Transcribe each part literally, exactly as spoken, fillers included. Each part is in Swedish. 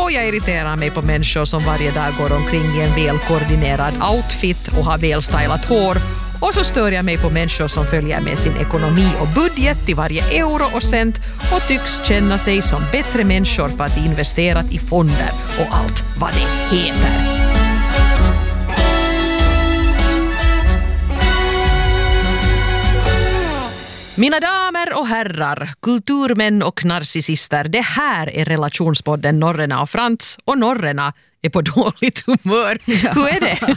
Och jag irriterar mig på människor som varje dag går omkring i en välkoordinerad outfit och har välstylat hår. Och så stör jag mig på människor som följer med sin ekonomi och budget till varje euro och cent och tycks känna sig som bättre människor för att de investerat i fonder och allt vad det heter. Mina damer och herrar, kulturmän och narcissister, det här är relationspodden Norrena och Frans, och Norrena är på dåligt humör. Ja. Hur är det?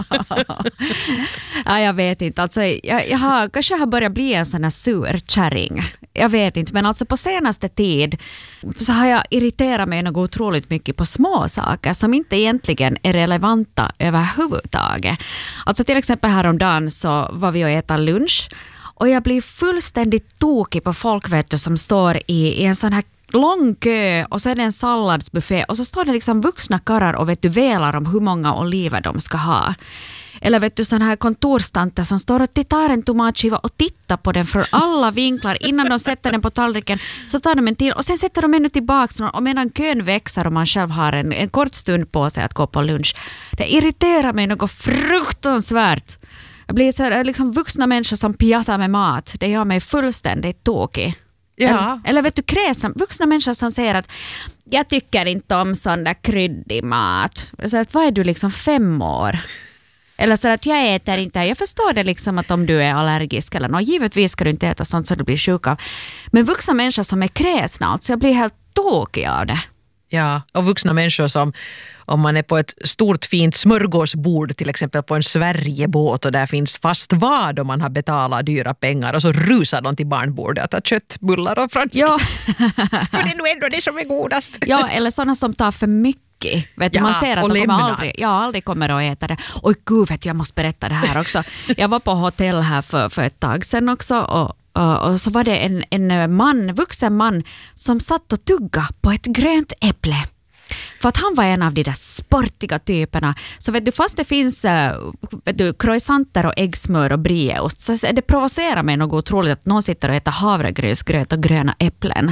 Ja, jag vet inte. Alltså, jag, jag har, kanske har börjat bli en sån här sur kärring. Jag vet inte, men alltså på senaste tid så har jag irriterat mig något otroligt mycket på små saker som inte egentligen är relevanta överhuvudtaget. Alltså till exempel häromdagen så var vi och äta lunch. Och jag blir fullständigt tokig på folk, vet du, som står i, i en sån här lång kö och så är det en salladsbuffé och så står det liksom vuxna karrar och vet du velar om hur många oliver de ska ha. Eller vet du sån här kontorstanter som står och tittar en tomatskiva och tittar på den från alla vinklar innan de sätter den på tallriken, så tar de en till och sen sätter de ännu tillbaka och medan kön växer och man själv har en, en kort stund på sig att gå på lunch. Det irriterar mig något fruktansvärt. Jag blir så här, liksom vuxna människor som pjassar med mat. Det gör mig fullständigt tokig. Ja. Eller, eller vet du, kräsna, vuxna människor som säger att jag tycker inte om sån där kryddig mat. Så att, vad är du liksom fem år? Eller så att jag äter inte. Jag förstår det liksom att om du är allergisk eller något. Givetvis ska du inte äta sånt så du blir sjuk av. Men vuxna människor som är kräsna, alltså jag blir helt tokig av det. Ja, och vuxna människor som om man är på ett stort fint smörgåsbord till exempel på en Sverigebåt och där finns fast vad och man har betalat dyra pengar och så rusar de till barnbordet att ta köttbullar och fransk. Ja. För det är nog ändå det som är godast. Ja, eller sådana som tar för mycket. Vet du, ja, man ser att de kommer aldrig, jag aldrig kommer att äta det. Oj gud, vet du, jag måste berätta det här också. Jag var på hotell här för, för ett tag sedan också och och så var det en, en man, vuxen man som satt och tugga på ett grönt äpple. För att han var en av de där sportiga typerna. Så vet du, fast det finns vet du, croissanter och äggsmör och brieost, så det provocerar mig något otroligt att någon sitter och äter havregrynsgröt och gröna äpplen.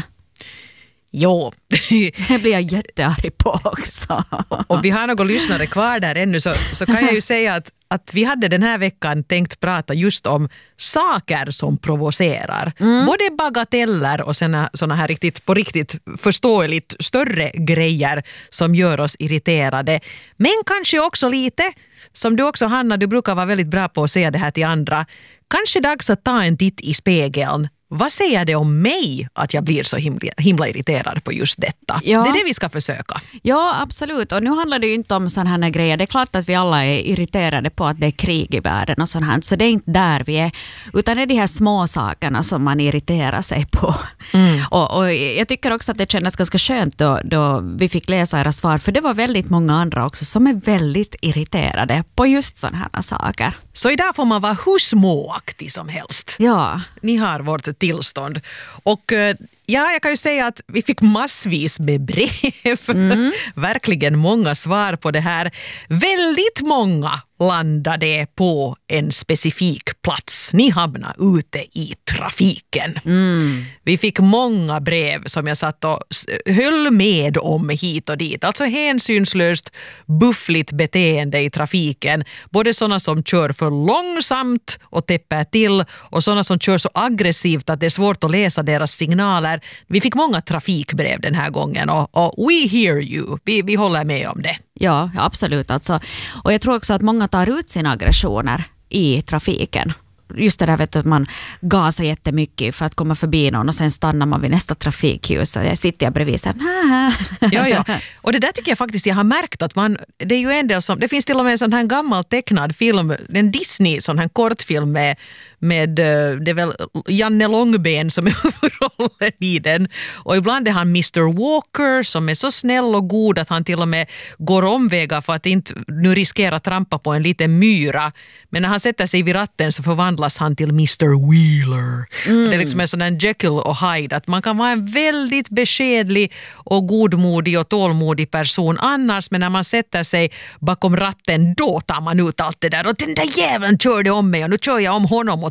Jo. Det blir jag jättearg på också. Och, och vi har några lyssnare kvar där ännu så, så kan jag ju säga att, att vi hade den här veckan tänkt prata just om saker som provocerar. Mm. Både bagateller och såna, såna här riktigt, på riktigt förståeligt större grejer som gör oss irriterade. Men kanske också lite, som du också Hanna, du brukar vara väldigt bra på att säga det här till andra. Kanske dags att ta en titt i spegeln. Vad säger det om mig att jag blir så himla, himla irriterad på just detta? Ja. Det är det vi ska försöka. Ja, absolut. Och nu handlar det ju inte om sådana här grejer. Det är klart att vi alla är irriterade på att det är krig i världen och sånt här. Så det är inte där vi är. Utan det är de här små sakerna som man irriterar sig på. Mm. Och, och jag tycker också att det kändes ganska skönt då, då vi fick läsa era svar. För det var väldigt många andra också som är väldigt irriterade på just sådana här saker. Så idag får man vara hur småaktig som helst. Ja. Ni har vårt tillstånd. Och ja, jag kan ju säga att vi fick massvis med brev. Mm. Verkligen många svar på det här. Väldigt många landade på en specifik plats. Ni hamnade ute i trafiken. Mm. Vi fick många brev som jag satt och höll med om hit och dit. Alltså hänsynslöst buffligt beteende i trafiken. Både sådana som kör för långsamt och täpper till och sådana som kör så aggressivt att det är svårt att läsa deras signaler. Vi fick många trafikbrev den här gången och, och we hear you. Vi, vi håller med om det. Ja, absolut. Alltså. Och jag tror också att många tar ut sina aggressioner i trafiken. Just det där vet du, att man gasar jättemycket för att komma förbi någon och sen stannar man vid nästa trafikljus och jag sitter jag bredvid så här. Ja, ja. Och det där tycker jag faktiskt jag har märkt att man, det är ju en del som, det finns till och med en sån här gammal tecknad film, en Disney sån här kortfilm med, med det är väl Janne Långben som är huvudrollen i den. Och ibland är han mister Walker som är så snäll och god att han till och med går omvägar för att inte nu riskera trampa på en liten myra. Men när han sätter sig vid ratten så förvandlas han till mister Wheeler. Mm. Det är liksom en sån här Jekyll och Hyde. Att man kan vara en väldigt beskedlig och godmodig och tålmodig person annars. Men när man sätter sig bakom ratten då tar man ut allt det där. Och den där jäveln körde om mig och nu kör jag om honom åt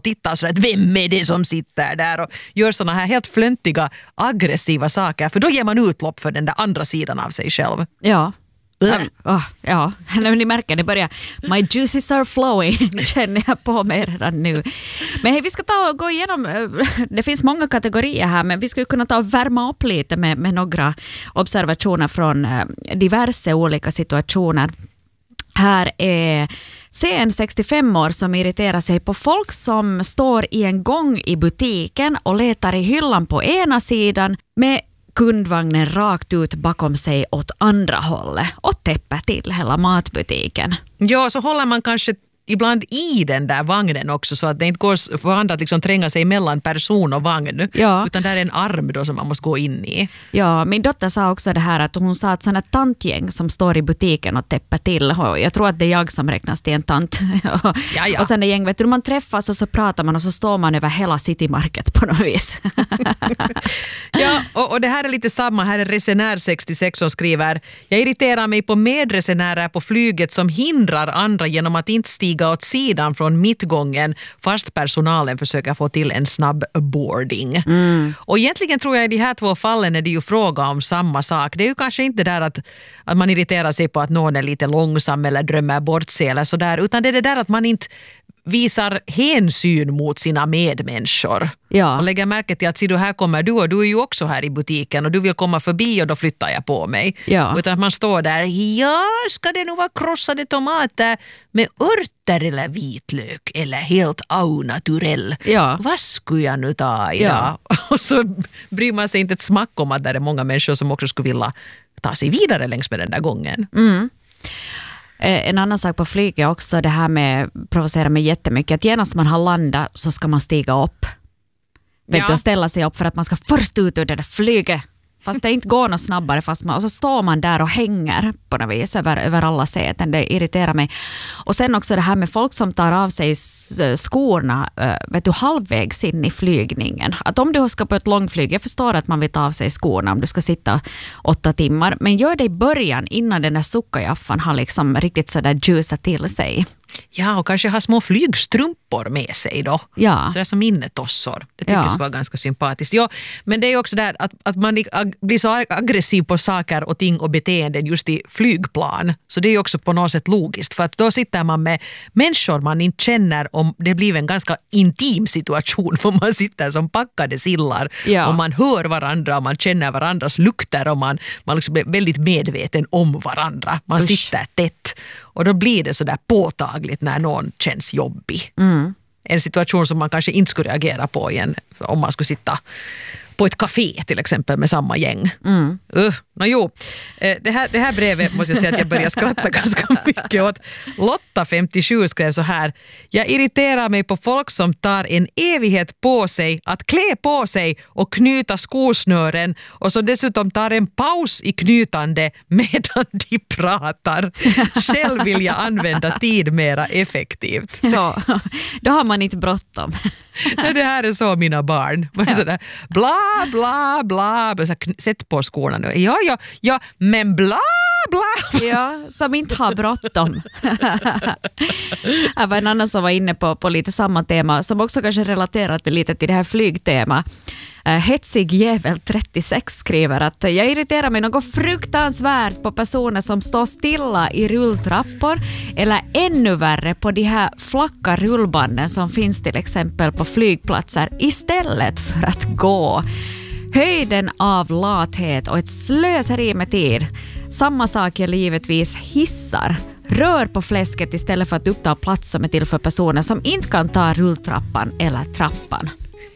och tittar så att vem är det som sitter där och gör såna här helt flöntiga, aggressiva saker. För då ger man utlopp för den där andra sidan av sig själv. Ja. Um, oh, ja, ni märker det börjar. My juices are flowing, känner jag på mig redan nu. Men hej, vi ska ta och gå igenom, det finns många kategorier här, men vi skulle kunna ta och värma upp lite med, med några observationer från diverse olika situationer. Här är se en sextiofem år som irriterar sig på folk som står i en gång i butiken och letar i hyllan på ena sidan med kundvagnen rakt ut bakom sig åt andra hållet och täpper till hela matbutiken. Ja, så håller man kanske ibland i den där vagnen också så att det inte går för andra att liksom tränga sig mellan person och vagn. Ja. Utan där är en arm då som man måste gå in i. Ja, min dotter sa också det här att hon sa att sådana tantgäng som står i butiken och täpper till. Och jag tror att det är jag som räknas till en tant. Ja, ja. Och sen är gäng, vet du, man träffas och så pratar man och så står man över hela citymarket på något vis. Ja, och, och det här är lite samma. Här är resenär sextiosex som skriver: jag irriterar mig på medresenärer på flyget som hindrar andra genom att inte stiga åt sidan från mittgången fast personalen försöker få till en snabb boarding. Mm. Och egentligen tror jag i de här två fallen är det ju fråga om samma sak. Det är ju kanske inte där att, att man irriterar sig på att någon är lite långsam eller drömmer bort sig eller sådär, utan det är det där att man inte visar hänsyn mot sina medmänniskor. Ja. Och lägger märke till att se du, här kommer du och du är ju också här i butiken och du vill komma förbi och då flyttar jag på mig. Ja. Utan att man står där, ja, ska det nog vara krossade tomater med örter eller vitlök eller helt au naturell. Ja. Vad skulle jag nu ta idag? Ja. Och så bryr man sig inte ett smack om att det är många människor som också skulle vilja ta sig vidare längs med den där gången. Mm. En annan sak på flyget också, det här med provocerar mig jättemycket, att genast man har landat så ska man stiga upp. Vet ja. du, ställa sig upp för att man ska först ut ur det där flyget. Fast det inte går något snabbare, fast man, och så står man där och hänger på något vis över, över alla säten. Det irriterar mig. Och sen också det här med folk som tar av sig skorna vet du, halvvägs in i flygningen. Att om du ska på ett långflyg, jag förstår att man vill ta av sig skorna om du ska sitta åtta timmar, men gör det i början innan den där sukkajaffan har liksom riktigt sådär juicat till sig. Ja, och kanske ha små flygstrumpor med sig då. Ja. Så det är som innetossor. Det tycker ja. jag ska vara ganska sympatiskt. Ja, men det är ju också där att, att man blir så aggressiv på saker och ting och beteenden just i flygplan. Så det är ju också på något sätt logiskt. För att då sitter man med människor man inte känner, om det blir en ganska intim situation. För man sitter som packade sillar ja. och man hör varandra och man känner varandras lukter och man, man liksom blir väldigt medveten om varandra. Man Usch. sitter tätt. Och då blir det så där påtagligt när någon känns jobbig. Mm. En situation som man kanske inte skulle reagera på igen om man skulle sitta på ett café till exempel med samma gäng. Mm. Uh, no, jo. Det, här, det här brevet måste jag säga att jag börjar skratta ganska mycket åt. Lotta femtiosju skrev så här: jag irriterar mig på folk som tar en evighet på sig att klä på sig och knyta skosnören och så dessutom tar en paus i knytande medan de pratar. Själv vill jag använda tid mera effektivt. Ja, då har man inte bråttom. Nej, det här är så mina barn. Man är sådär, bla bla bla, bla. Sätt på skorna nu. Ja, ja, ja, men bla bla. Ja, som inte har bråttom. Det var en annan som var inne på, på lite samma tema, som också kanske relaterat lite till det här flygtema. Uh, Hetsig jävel trettiosex skriver att jag irriterar mig något fruktansvärt på personer som står stilla i rulltrappor eller ännu värre på de här flacka rullbanden som finns till exempel på flygplatser istället för att gå. Höjden av lathet och ett slöseri med tid. Samma sak gäller givetvis hissar. Rör på fläsket istället för att uppta plats som är till för personer som inte kan ta rulltrappan eller trappan.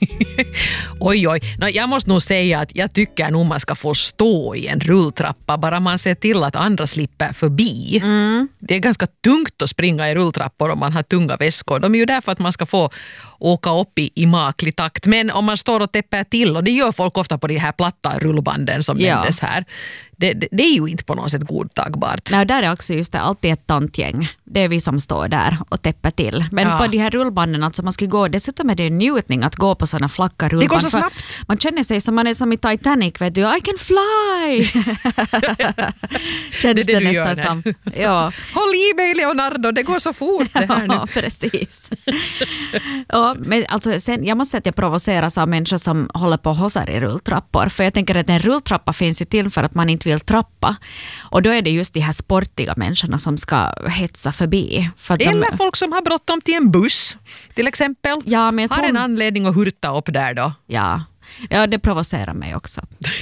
Oj, oj. No, jag måste nog säga att jag tycker nog man ska få stå i en rulltrappa bara man ser till att andra slipper förbi. Mm. Det är ganska tungt att springa i rulltrappor om man har tunga väskor. De är ju där för att man ska få åka upp i, i maklig takt. Men om man står och täpper till, och det gör folk ofta på de här platta rullbanden som ja. nämndes här, det, det, det är ju inte på något sätt godtagbart. Nej, där är också just det, alltid ett tantgäng. Det är vi som står där och täpper till. Men ja. på de här rullbanden, alltså man ska gå, dessutom är det en njutning att gå på sådana flacka rullband. Det går så snabbt. Man känner sig som man är som i Titanic, vet du, I can fly! Känns det, det, det nästan som. Ja. Håll i mig, Leonardo, det går så fort det här nu. Ja, precis. Och Ja, men alltså sen, jag måste säga att jag provoceras av människor som håller på och hossar i rulltrappor. För jag tänker att en rulltrappa finns ju till för att man inte vill trappa. Och då är det just de här sportiga människorna som ska hetsa förbi. För att Eller de, folk som har bråttom till en buss till exempel. Ja, men jag har tror, en anledning att hurta upp där då. Ja. Ja, det provocerar mig också.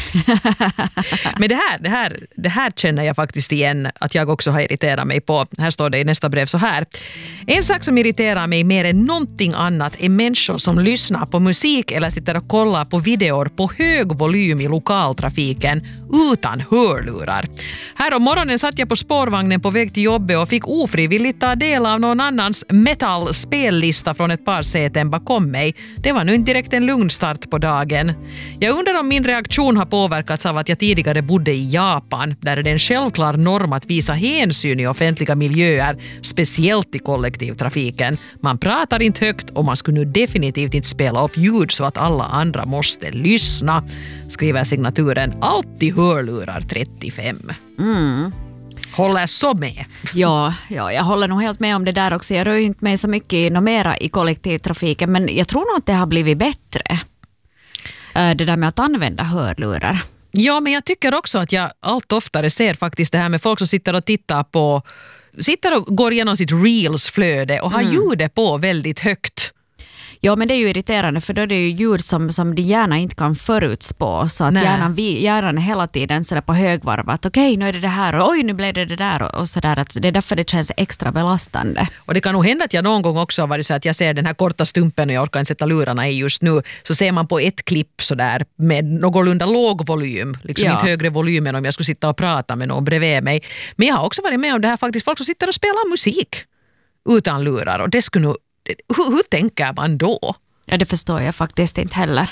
Men det här, det, här, det här känner jag faktiskt igen att jag också har irriterat mig på. Här står det i nästa brev så här. En sak som irriterar mig mer än någonting annat är människor som lyssnar på musik eller sitter och kollar på videor på hög volym i lokaltrafiken utan hörlurar. Här om morgonen satt jag på spårvagnen på väg till jobbet och fick ofrivilligt ta del av någon annans metal-spellista från ett par säten bakom mig. Det var nu inte direkt en lugn start på dagen. Jag undrar om min reaktion har påverkats av att jag tidigare bodde i Japan, där det är en självklar norm att visa hänsyn i offentliga miljöer, speciellt i kollektivtrafiken. Man pratar inte högt och man skulle nu definitivt inte spela upp ljud så att alla andra måste lyssna, skriver signaturen Alltid hörlurar trettiofem. Mm. Håller så med. Ja, ja, jag håller nog helt med om det där också. Jag rör inte med så mycket i, mera i kollektivtrafiken, men jag tror nog att det har blivit bättre. Det där med att använda hörlurar. Ja, men jag tycker också att jag allt oftare ser faktiskt det här med folk som sitter och tittar på, sitter och går igenom sitt reelsflöde och har mm. ljudet på väldigt högt. Ja, men det är ju irriterande för då är det ju ljud som, som de gärna inte kan förutspå. Så att hjärnan, vi, hjärnan är hela tiden så där på högvarv att okej, okay, nu är det det här och oj, nu blev det det där och, och sådär. Att det är därför det känns extra belastande. Och det kan nog hända att jag någon gång också har varit så att jag ser den här korta stumpen och jag orkar inte sätta lurarna i just nu. Så ser man på ett klipp så där med någorlunda låg volym. Liksom ja. Inte högre volym än om jag skulle sitta och prata med någon bredvid mig. Men jag har också varit med om det här faktiskt. Folk som sitter och spelar musik utan lurar och det skulle nog Hur, hur tänker man då? Ja, det förstår jag faktiskt inte heller.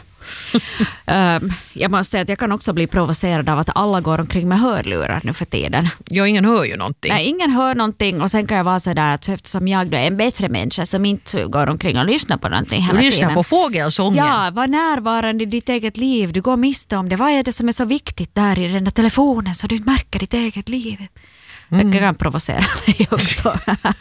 um, jag måste säga att jag kan också bli provocerad av att alla går omkring med hörlurar nu för tiden. Ja, ingen hör ju någonting. Nej, ingen hör någonting och sen kan jag vara så där att eftersom jag då är en bättre människa som inte går omkring och lyssnar på någonting hela tiden. Lyssnar på fågelsången. Ja, var närvarande i ditt eget liv. Du går miste om det. Vad är det som är så viktigt där i den där telefonen så du inte märker ditt eget liv? Mm. Jag kan provocera dig också.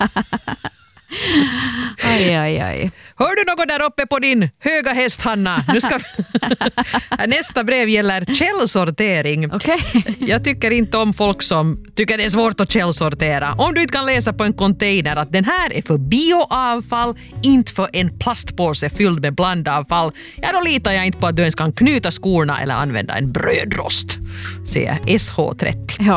Aj, aj, aj. Hör du något där uppe på din höga häst, Hanna? Nu ska... Nästa brev gäller källsortering. Okay. Jag tycker inte om folk som tycker det är svårt att källsortera. Om du inte kan läsa på en container att den här är för bioavfall, inte för en plastpåse fylld med blandavfall, ja då litar jag inte på att du ens kan knyta skorna eller använda en brödrost. Säger S H trettio. Ja,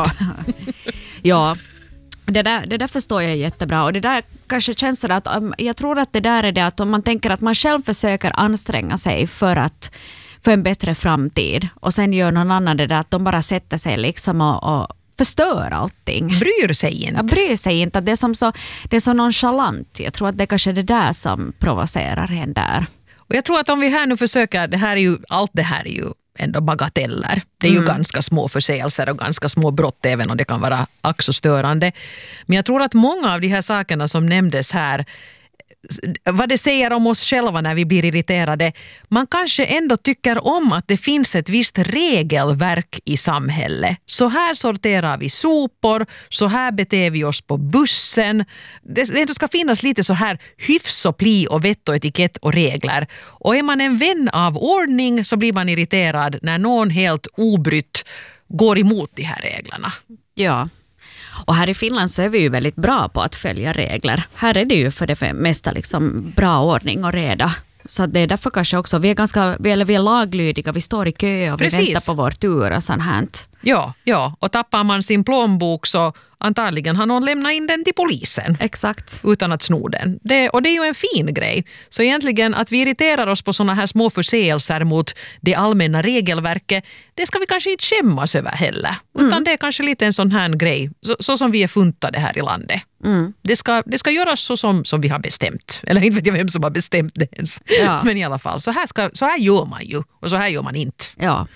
ja. Det där, det där förstår jag jättebra och det där kanske känns så att um, jag tror att det där är det att om man tänker att man själv försöker anstränga sig för att för en bättre framtid och sen gör någon annan det där att de bara sätter sig liksom och, och förstör allting. Bryr sig inte. Ja, bryr sig inte. Det är, som så, det är så nonchalant. Jag tror att det kanske är det där som provocerar en där. Och jag tror att om vi här nu försöker, det här är ju, allt det här är ju ändå bagateller. Det är ju mm. ganska små förseelser och ganska små brott även om det kan vara axostörande. Men jag tror att många av de här sakerna som nämndes här, vad det säger om oss själva när vi blir irriterade, man kanske ändå tycker om att det finns ett visst regelverk i samhället. Så här sorterar vi sopor, så här beter vi oss på bussen. Det, det ska finnas lite så här hyfs och pli och vett och etikett och regler. Och är man en vän av ordning så blir man irriterad när någon helt obrytt går emot de här reglerna. Ja. Och här i Finland så är vi ju väldigt bra på att följa regler. Här är det ju för det mesta liksom bra ordning och reda. Så det är därför kanske också, vi är ganska, eller vi är laglydiga, vi står i kö och Precis. Vi väntar på vår tur och sånt här. Ja, ja, och tappar man sin plånbok så antagligen har någon lämnat in den till polisen. Exakt. Utan att sno den. Det, och det är ju en fin grej. Så egentligen att vi irriterar oss på såna här små förseelser mot det allmänna regelverket, det ska vi kanske inte skämmas över heller. Utan mm. det är kanske lite en sån här grej, så, så som vi är funtade här i landet. Mm. Det, ska, det ska göras så som, som vi har bestämt. Eller inte vet jag vem som har bestämt det ens. Ja. Men i alla fall, så här, ska, så här gör man ju. Och så här gör man inte. Ja.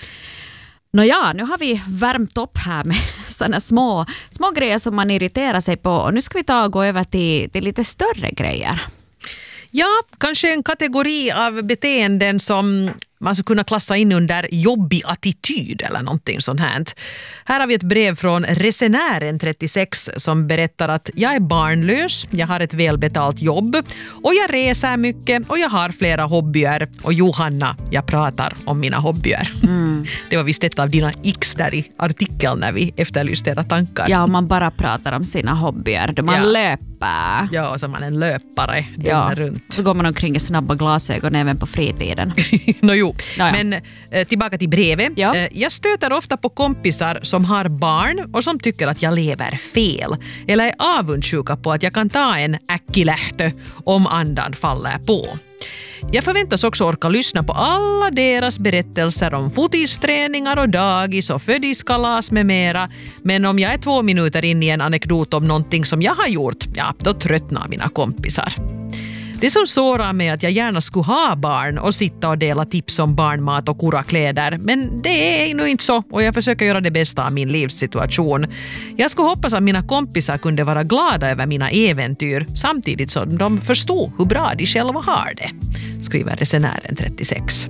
Nåja, nu har vi värmt upp här med sådana små, små grejer som man irriterar sig på. Och nu ska vi ta och gå över till, till lite större grejer. Ja, kanske en kategori av beteenden som man skulle kunna klassa in under jobbig attityd eller någonting sånt här. Här har vi ett brev från resenären trettiosex som berättar att jag är barnlös, jag har ett välbetalt jobb och jag reser mycket och jag har flera hobbyer. Och Johanna, jag pratar om mina hobbyer. Mm. Det var visst ett av dina x där i artikeln när vi efterlyste era tankar. Ja, man bara pratar om sina hobbyer. Då man ja. löper. Ja, och så är man en löpare. Ja, runt. så går man omkring i snabba glasögon även på fritiden. no, jo. Naja. Men eh, tillbaka till brevet. Ja. Eh, jag stöter ofta på kompisar som har barn och som tycker att jag lever fel. Eller är avundsjuka på att jag kan ta en äckilähtö om andan faller på. Jag förväntas också orka lyssna på alla deras berättelser om fotisträningar och dagis och födiskalas med mera. Men om jag är två minuter in i en anekdot om någonting som jag har gjort, ja, då tröttnar mina kompisar. Det som sårar mig är att jag gärna skulle ha barn och sitta och dela tips om barnmat och kurakläder. Men det är nog inte så och jag försöker göra det bästa av min livssituation. Jag skulle hoppas att mina kompisar kunde vara glada över mina äventyr samtidigt som de förstod hur bra de själva har det, skriver resenären trettiosex.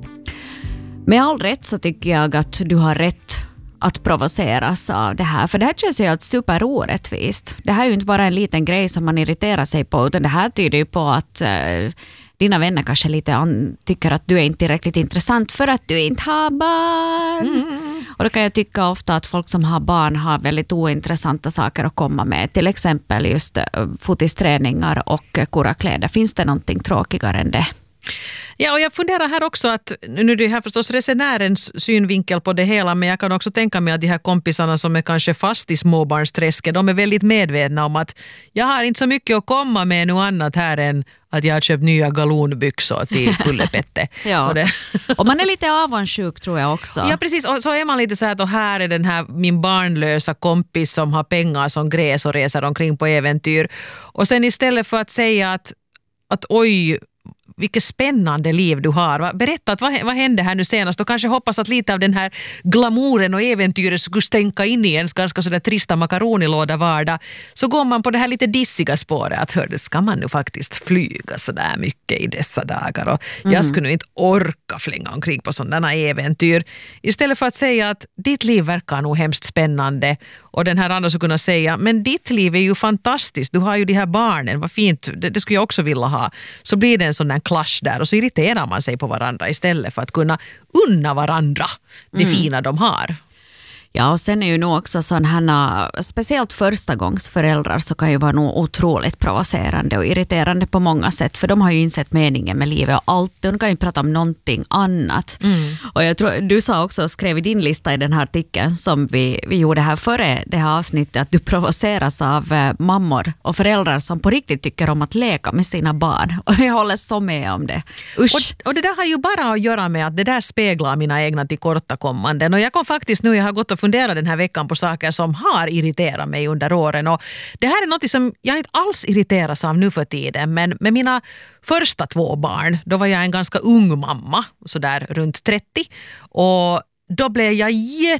Med all rätt så tycker jag att du har rätt att provoceras av det här. För det här känns ju helt superorättvist. Det här är ju inte bara en liten grej som man irriterar sig på, utan det här tyder ju på att uh, dina vänner kanske lite an- tycker att du är inte tillräckligt intressant för att du inte har barn. Mm. Och då kan jag tycka ofta att folk som har barn har väldigt ointressanta saker att komma med. Till exempel just uh, fotisträningar och uh, kurakläder. Finns det någonting tråkigare än det? Ja, och jag funderar här också att, nu är det här förstås resenärens synvinkel på det hela, men jag kan också tänka mig att de här kompisarna som är kanske fast i småbarnsträsket, de är väldigt medvetna om att jag har inte så mycket att komma med nu annat här än att jag har köpt nya galonbyxor till Pullepette. Ja. Och, det... och man är lite avundsjuk tror jag också. Ja, precis. Och så är man lite så här att och här är den här min barnlösa kompis som har pengar som gräs och reser omkring på äventyr. Och sen istället för att säga att, att oj, vilket spännande liv du har. Berätta, att vad, vad hände här nu senast? Och kanske hoppas att lite av den här glamouren och äventyret skulle stänka in i ens ganska sådär trista makaronilåda vardag. Så går man på det här lite dissiga spåret. Att hörde, ska man nu faktiskt flyga sådär mycket i dessa dagar? Och mm. jag skulle nu inte orka flänga omkring på sådana äventyr. Istället för att säga att ditt liv verkar nog hemskt spännande. Och den här andra skulle kunna säga, men ditt liv är ju fantastiskt. Du har ju de här barnen, vad fint. Det, det skulle jag också vilja ha. Så blir det en sån där clash där och så irriterar man sig på varandra istället för att kunna unna varandra det mm. fina de har. Ja, och sen är ju nog också sådana, speciellt första gångs föräldrar så kan ju vara nog otroligt provocerande och irriterande på många sätt, för de har ju insett meningen med livet och allt, de kan inte prata om någonting annat. Mm. Och jag tror, du sa också, skrev i din lista i den här artikeln som vi, vi gjorde här före det här avsnittet, att du provoceras av eh, mammor och föräldrar som på riktigt tycker om att leka med sina barn. Och jag håller så med om det. Usch. Och, och det där har ju bara att göra med att det där speglar mina egna tillkortakommanden. Och jag kom faktiskt nu, jag har gått och fundera den här veckan på saker som har irriterat mig under åren. Och det här är något som jag inte alls irriteras av nu för tiden. Men med mina första två barn, då var jag en ganska ung mamma, så där runt trettio. Och då blev jag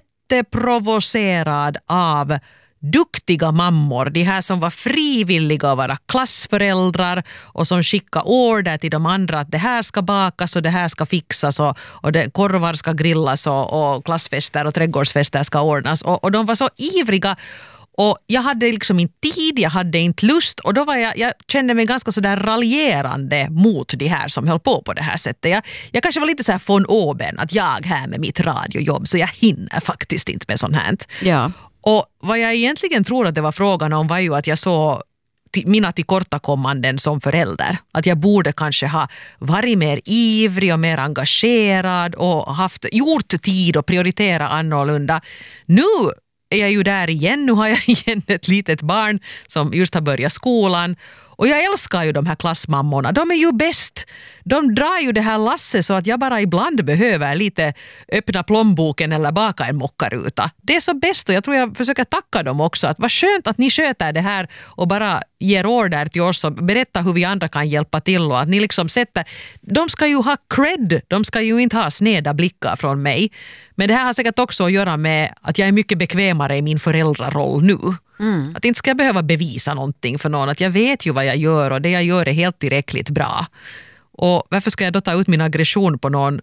jätteprovocerad av duktiga mammor, de här som var frivilliga att vara klassföräldrar och som skickade order till de andra att det här ska bakas och det här ska fixas och, och det, korvar ska grillas och, och klassfester och trädgårdsfester ska ordnas och, och de var så ivriga. Och jag hade liksom inte tid, jag hade inte lust och då var jag, jag kände mig ganska sådär raljerande mot de här som höll på på det här sättet. Jag, jag kanske var lite så här von oben att jag här med mitt radiojobb så jag hinner faktiskt inte med sånt här. Ja. Och vad jag egentligen tror att det var frågan om var ju att jag såg till, mina tillkortakommanden som förälder. Att jag borde kanske ha varit mer ivrig och mer engagerad och haft, gjort tid och prioritera annorlunda. Nu är jag ju där igen. Nu har jag igen ett litet barn som just har börjat skolan. Och jag älskar ju de här klassmammorna. De är ju bäst. De drar ju det här lasset så att jag bara ibland behöver lite öppna plånboken eller baka en mockaruta. Det är så bäst och jag tror jag försöker tacka dem också. Att vad skönt att ni sköter det här och bara ger order till oss och berättar hur vi andra kan hjälpa till. Och att ni liksom sätter... De ska ju ha cred. De ska ju inte ha sneda blickar från mig. Men det här har säkert också att göra med att jag är mycket bekvämare i min föräldraroll nu. Mm. Att inte ska jag behöva bevisa någonting för någon. Att jag vet ju vad jag gör och det jag gör är helt tillräckligt bra. Och varför ska jag då ta ut min aggression på någon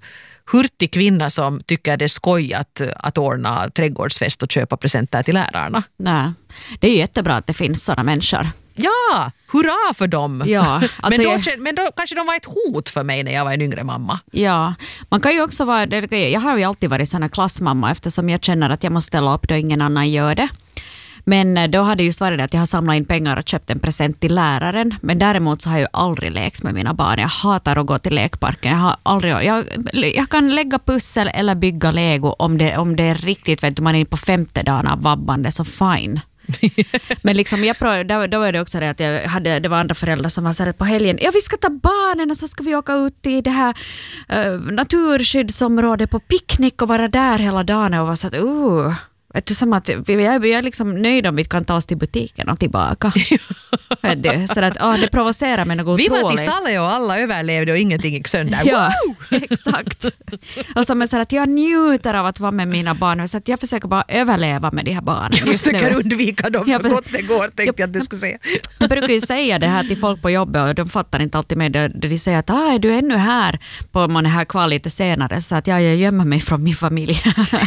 hurtig kvinna som tycker det är skoj att, att ordna trädgårdsfest och köpa presenter till lärarna. Nej, det är ju jättebra att det finns sådana människor. Ja, hurra för dem! Ja, alltså men, då, jag, men då kanske de var ett hot för mig när jag var en yngre mamma. ja, man kan ju också vara, jag har ju alltid varit sån här klassmamma eftersom jag känner att jag måste ställa upp då ingen annan gör det. Men då hade just varit det att jag har samlat in pengar och köpt en present till läraren. Men däremot så har jag ju aldrig lekt med mina barn. Jag hatar att gå till lekparken. Jag, har aldrig, jag, jag kan lägga pussel eller bygga lego om det, om det är riktigt, vet du, man är på femte dagen av vabbande, så fine. Men liksom jag då, då var det också det att jag hade, det var andra föräldrar som var så här på helgen, ja vi ska ta barnen och så ska vi åka ut i det här uh, naturskyddsområdet på picknick och vara där hela dagen och var så att uh vet du, som att vi är, är liksom nöjda om vi kan ta oss till butiken och tillbaka. Vet du, så att oh, det provocerar mig något vi otroligt. var till Salle och alla överlevde och ingenting gick sönder. Ja, exakt. Och som är så att jag njuter av att vara med mina barn, så att jag försöker bara överleva med de här barnen. Jag försöker undvika dem så jag, gott det går, tänkte jag, jag att du skulle säga. Jag brukar ju säga det här till folk på jobbet och de fattar inte alltid med det. De säger att ah, är du ännu här på man är här kvar lite senare, så att ja, jag gömmer mig från min familj.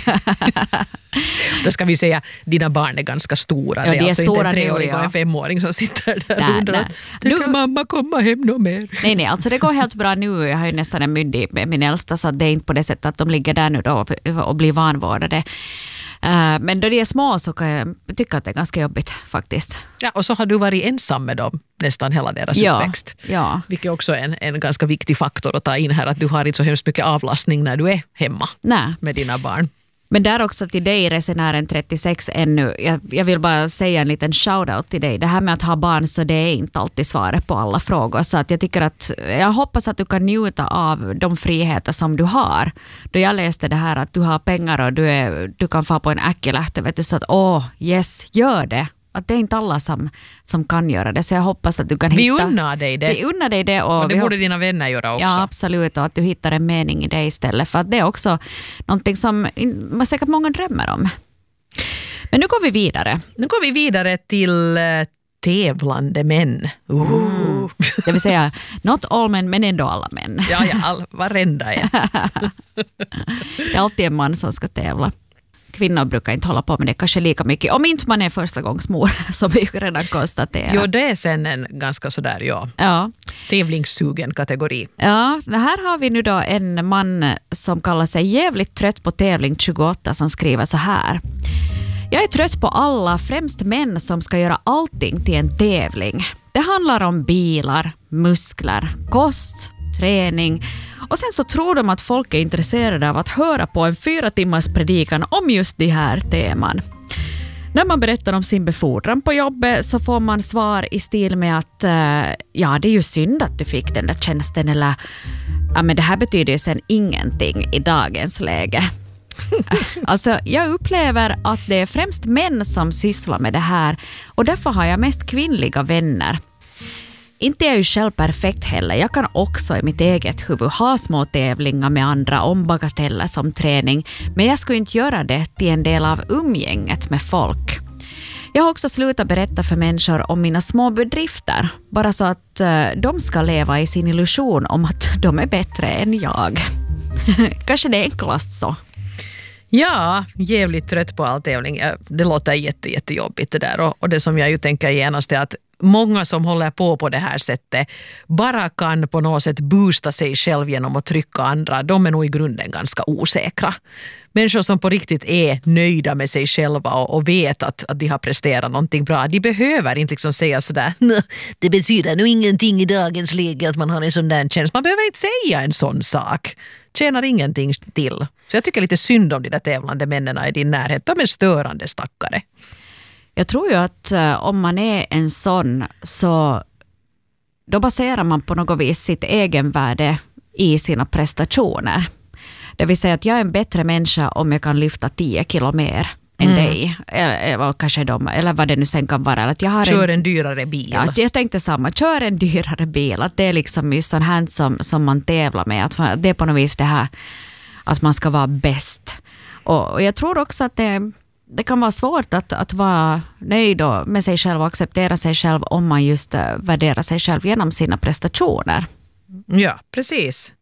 Då ska vi säga dina barn är ganska stora. Ja, det är, de är alltså stora inte en treåring nu, ja. och en femåring som sitter där nej, och undrar nej. att tänker nu, mamma komma hem något mer? Nej, nej, alltså det går helt bra nu. Jag har ju nästan en myndig med min äldsta, så det är inte på det sättet att de ligger där nu då och, och blir vanvårdade. Uh, men då de är små så kan jag tycka att det är ganska jobbigt faktiskt. Ja, och så har du varit ensam med dem nästan hela deras ja, uppväxt. Ja. Vilket också är en, en ganska viktig faktor att ta in här, att du har inte så hemskt mycket avlastning när du är hemma nej. med dina barn. Men där också till dig, resenären trettiosex ännu. Jag, jag vill bara säga en liten shoutout till dig. Det här med att ha barn, så det är inte alltid svaret på alla frågor. Så att jag tycker att, jag hoppas att du kan njuta av de friheter som du har. Då jag läste det här att du har pengar och du, är, du kan få på en äckelähte, vet du, så att åh, yes, gör det. Att det är inte alla som, som kan göra det. Så jag hoppas att du kan vi hitta... Vi unnar dig det. Vi unnar dig det. Och, och det vi borde hopp- dina vänner göra också. Ja, absolut. Och att du hittar en mening i det istället. För att det är också någonting som man säkert många drömmer om. Men nu går vi vidare. Nu går vi vidare till uh, tävlande män. Uh. Mm. Det vill säga, not all men, men ändå alla män. Ja, ja, all, varenda är. Det är alltid en man som ska tävla. Kvinnor brukar inte hålla på med det kanske lika mycket. Om inte man är första gångs mor, som vi redan konstaterar. Jo, det är sen en ganska sådär, ja, ja. tävlingssugen kategori. Ja, det här har vi nu då en man som kallar sig jävligt trött på tävling tjugoåtta som skriver så här. Jag är trött på alla, främst män som ska göra allting till en tävling. Det handlar om bilar, muskler, kost, träning. Och sen så tror de att folk är intresserade av att höra på en fyra timmars predikan om just de här teman. När man berättar om sin befordran på jobbet så får man svar i stil med att uh, ja, det är ju synd att du fick den där tjänsten, eller ja, men det här betyder ju sen ingenting i dagens läge. Alltså, jag upplever att det är främst män som sysslar med det här och därför har jag mest kvinnliga vänner. Inte är jag ju själv perfekt heller. Jag kan också i mitt eget huvud ha små tävlingar med andra om bagateller som träning, men jag skulle inte göra det till en del av umgänget med folk. Jag har också slutat berätta för människor om mina små bedrifter, bara så att uh, de ska leva i sin illusion om att de är bättre än jag. Kanske det är enklast så. Ja, jävligt trött på all tävling. Det låter jätte, jättejobbigt det där. Och, och det som jag ju tänker genast är att många som håller på på det här sättet bara kan på något sätt boosta sig själv genom att trycka andra. De är nog i grunden ganska osäkra. Människor som på riktigt är nöjda med sig själva och, och vet att, att de har presterat någonting bra. De behöver inte liksom säga sådär, det betyder nog ingenting i dagens läge att man har en sån där tjänst. Man behöver inte säga en sån sak. Tjänar ingenting till. Så jag tycker lite synd om de där tävlande männen i din närhet. De är störande stackare. Jag tror ju att uh, om man är en sån så då baserar man på något vis sitt egenvärde i sina prestationer. Det vill säga att jag är en bättre människa om jag kan lyfta tio kilo mer än mm. dig. Eller, kanske de, eller vad det nu sen kan vara. Att jag har Kör en, en dyrare bil. Ja, jag tänkte samma. Kör en dyrare bil. Att det är liksom just sån här som, som man tävlar med. Att det är på något vis det här att man ska vara bäst. Och, och jag tror också att det, det kan vara svårt att, att vara nöjd med sig själv och acceptera sig själv om man just värderar sig själv genom sina prestationer. Ja, precis.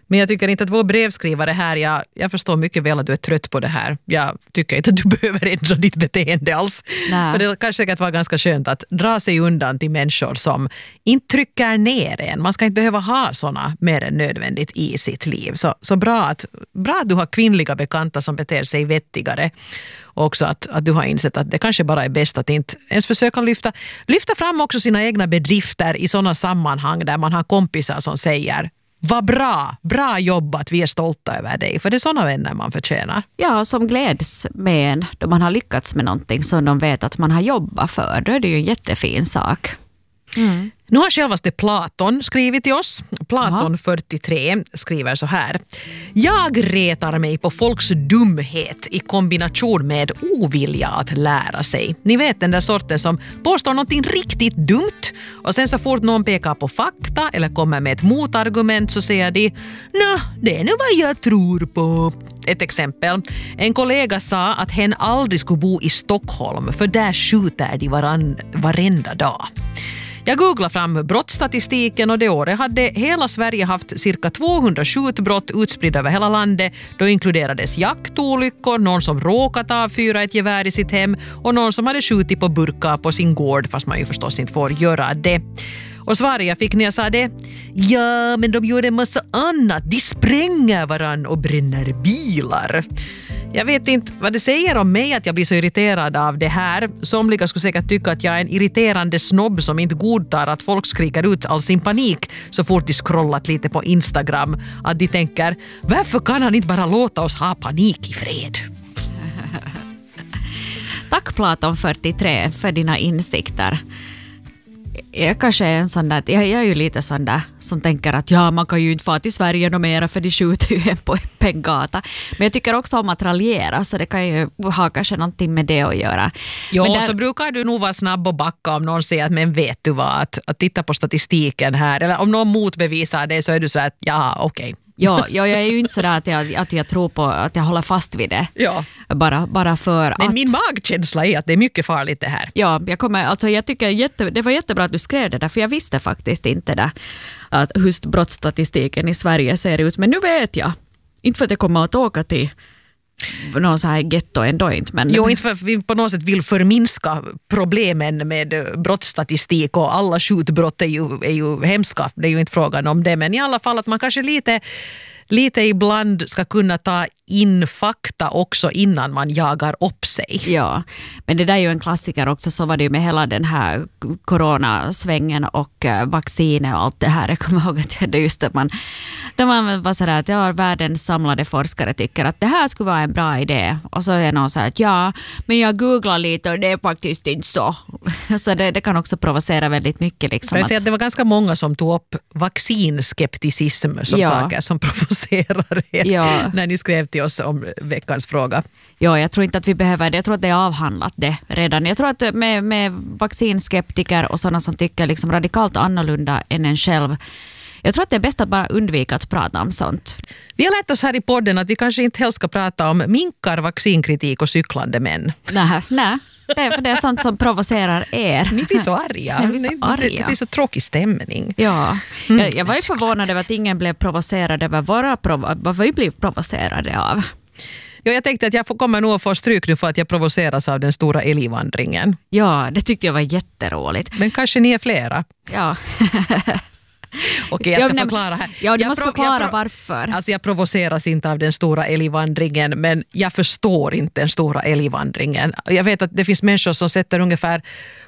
Men jag tycker inte att vår brevskrivare här, jag, jag förstår mycket väl att du är trött på det här. Jag tycker inte att du behöver ändra ditt beteende alls. Nej. För det kanske säkert var ganska skönt att dra sig undan till människor som inte trycker ner en. Man ska inte behöva ha såna mer än nödvändigt i sitt liv. Så, så bra, att, bra att du har kvinnliga bekanta som beter sig vettigare. Och också att, att du har insett att det kanske bara är bäst att inte ens försöka lyfta, lyfta fram också sina egna bedrifter i sådana sammanhang där man har kompisar som säger vad bra, bra jobbat, vi är stolta över dig. För det är sådana vänner man förtjänar. Ja, som gläds med en då man har lyckats med någonting som de vet att man har jobbat för. Då är det ju en jättefin sak. Mm. Nu har självaste Platon skrivit till oss. Platon Aha. fyrtiotre skriver så här. Jag retar mig på folks dumhet i kombination med ovilja att lära sig. Ni vet den där sorten som påstår någonting riktigt dumt och sen så fort någon pekar på fakta eller kommer med ett motargument så säger de nå, det är nu vad jag tror på. Ett exempel. En kollega sa att hen aldrig skulle bo i Stockholm för där skjuter de varann, varenda dag. Jag googlade fram brottsstatistiken och det året hade hela Sverige haft cirka tvåhundra skjutbrott utspridda över hela landet. Då inkluderades jaktolyckor, någon som råkat avfyra ett gevär i sitt hem och någon som hade skjutit på burkar på sin gård fast man ju förstås inte får göra det. Och svaret jag fick när jag sa det, ja men de gör en massa annat, de spränger varann och bränner bilar. Jag vet inte vad det säger om mig att jag blir så irriterad av det här. Somliga skulle säkert tycka att jag är en irriterande snobb som inte godtar att folk skriker ut all sin panik så fort de scrollat lite på Instagram. Att de tänker, varför kan han inte bara låta oss ha panik i fred? Tack Platon fyrtiotre för dina insikter. Jag kanske är en sån där, jag, jag är ju lite sån där som tänker att ja, man kan ju inte få till Sverige och mera för de skjuter ju en på en gata. Men jag tycker också om att raljera så det kan ju ha kanske någonting med det att göra. Jo, men där, så brukar du nog vara snabb och backa om någon säger att men vet du vad, att, att titta på statistiken här eller om någon motbevisar det så är du så att ja, okej. Okay. Ja, jag är ju inte sådär att jag, att jag tror på att jag håller fast vid det. Ja. Bara, bara för Men att... min magkänsla är att det är mycket farligt det här. Ja, jag, kommer, alltså jag tycker jätte, det var jättebra att du skrev det där för jag visste faktiskt inte det, att hur brottsstatistiken i Sverige ser ut. Men nu vet jag. Inte för att jag kommer att åka till någon så här getto ändå inte. Men... Jo, inte för att vi på något sätt vill förminska problemen med brottsstatistik och alla skjutbrott är ju, är ju hemska. Det är ju inte frågan om det. Men i alla fall att man kanske lite, lite ibland ska kunna ta in fakta också innan man jagar upp sig. Ja, men det där är ju en klassiker också. Så var det ju med hela den här coronasvängen och vacciner och allt det här. Jag kommer ihåg att det är just att man, där man var sådär att ja, världens samlade forskare tycker att det här skulle vara en bra idé. Och så är någon så här att ja, men jag googlar lite och det är faktiskt inte så. Så det, det kan också provocera väldigt mycket. Liksom jag säger att, att det var ganska många som tog upp vaccinskepticism som ja. saker som provocerar er Ja. när ni skrev till oss om veckans fråga. Ja, jag tror inte att vi behöver det. Jag tror att det är avhandlat det redan. Jag tror att med, med vaccinskeptiker och sådana som tycker liksom radikalt annorlunda än en själv. Jag tror att det är bäst att bara undvika att prata om sånt. Vi har lärt oss här i podden att vi kanske inte helst ska prata om minkar, vaccinkritik och cyklande män. Nej, nej. Det är för det är sånt som provocerar er. Ni blir så arga. Ni blir så arga. Det, det blir så tråkig stämning. Ja, Mm. jag, jag var ju förvånad över att ingen blev provocerad över våra prov- vad vi blev provocerade av. Jo, jag tänkte att jag får, kommer nog att få stryk nu för att jag provoceras av den stora älgvandringen. Ja, det tyckte jag var jätteroligt. Men kanske ni är flera. Ja. Okej, jag ska Ja, förklara här. Ja, du jag måste pro- förklara jag pro- varför. Alltså jag provoceras inte av den stora älgvandringen, men jag förstår inte den stora älgvandringen. Jag vet att det finns människor som sätter ungefär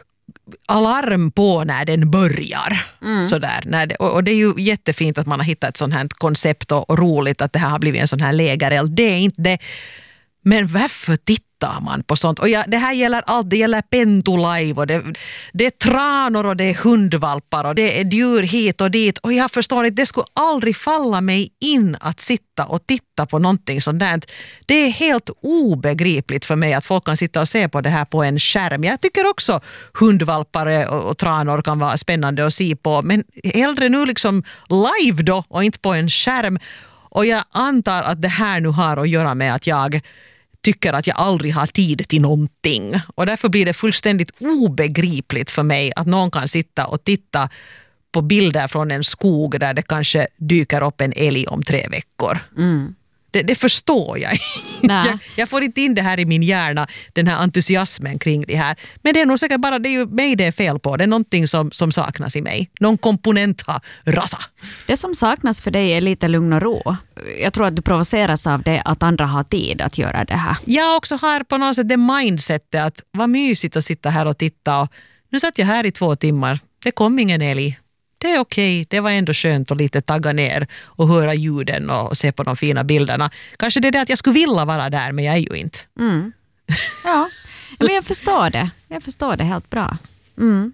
alarm på när den börjar. Mm. Sådär, när det, och, och det är ju jättefint att man har hittat ett sånt här koncept och, och roligt att det här har blivit en sån här lägereld. Det är inte det. Men varför tittar man på sånt? Och ja, det här gäller allt. Det gäller pentulaiv och det, det är tranor och det är hundvalpar och det är djur hit och dit. Och jag förstår inte, det skulle aldrig falla mig in att sitta och titta på någonting sånt där. Det är helt obegripligt för mig att folk kan sitta och se på det här på en skärm. Jag tycker också hundvalpar och, och tranor kan vara spännande att se på. Men hellre nu liksom live då och inte på en skärm. Och jag antar att det här nu har att göra med att jag tycker att jag aldrig har tid till någonting. Och därför blir det fullständigt obegripligt för mig att någon kan sitta och titta på bilder från en skog där det kanske dyker upp en älg om tre veckor. Mm. Det, det förstår jag. jag. Jag får inte in det här i min hjärna, den här entusiasmen kring det här. Men det är nog säkert bara, det är ju mig det är fel på. Det är någonting som, som saknas i mig. Någon komponent har rasa. Det som saknas för dig är lite lugn och ro. Jag tror att du provoceras av det att andra har tid att göra det här. Jag också har på något sätt det mindsetet att vad mysigt att sitta här och titta. Och nu satt jag här i två timmar. Det kom ingen älg. Det är okej, det var ändå skönt att lite tagga ner och höra ljuden och se på de fina bilderna. Kanske det är det att jag skulle vilja vara där, men jag är ju inte. Mm. Ja, men jag förstår det. Jag förstår det helt bra. Mm.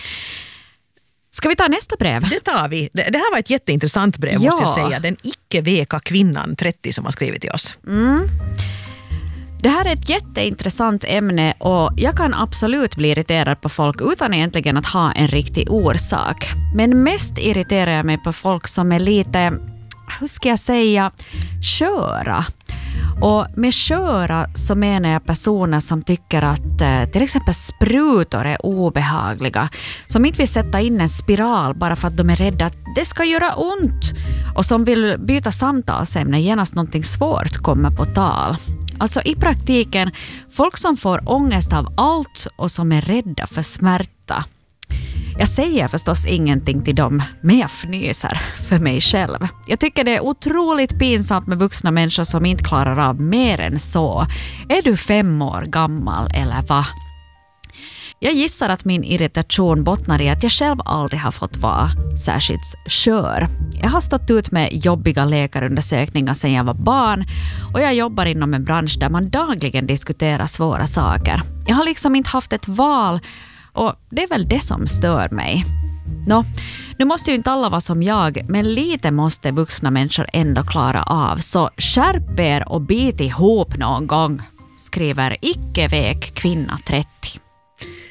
Ska vi ta nästa brev? Det tar vi. Det, det här var ett jätteintressant brev, ja. måste jag säga. Den icke-veka kvinnan trettio som har skrivit till oss. Mm. Det här är ett jätteintressant ämne och jag kan absolut bli irriterad på folk utan egentligen att ha en riktig orsak. Men mest irriterar jag mig på folk som är lite, hur ska jag säga, sköra. Och med sköra så menar jag personer som tycker att till exempel sprutor är obehagliga. Som inte vill sätta in en spiral bara för att de är rädda att det ska göra ont. Och som vill byta samtalsämne genast någonting svårt kommer på tal. Alltså i praktiken, folk som får ångest av allt och som är rädda för smärta. Jag säger förstås ingenting till dem, men jag fnyser för mig själv. Jag tycker det är otroligt pinsamt med vuxna människor som inte klarar av mer än så. Är du fem år gammal eller vad? Jag gissar att min irritation bottnar i att jag själv aldrig har fått vara särskilt skör. Jag har stått ut med jobbiga läkarundersökningar sedan jag var barn och jag jobbar inom en bransch där man dagligen diskuterar svåra saker. Jag har liksom inte haft ett val och det är väl det som stör mig. Nå, nu måste ju inte alla vara som jag, men lite måste vuxna människor ändå klara av. Så skärp er och bit ihop någon gång, skriver icke-vek kvinna trettio.